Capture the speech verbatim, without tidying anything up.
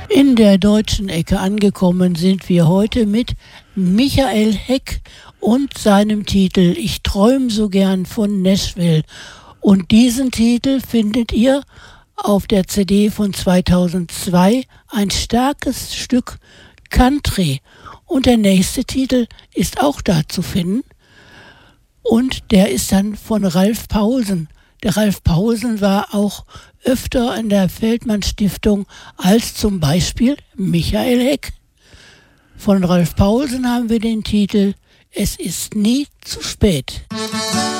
In der deutschen Ecke angekommen sind wir heute mit Michael Heck und seinem Titel Ich träum so gern von Nashville. Und diesen Titel findet ihr auf der C D von zweitausendzwei, ein starkes Stück Country. Und der nächste Titel ist auch da zu finden. Und der ist dann von Ralf Pausen. Der Ralf Pausen war auch öfter in der Feldmann Stiftung als zum Beispiel Michael Heck. Von Ralf Pausen haben wir den Titel Es ist nie zu spät.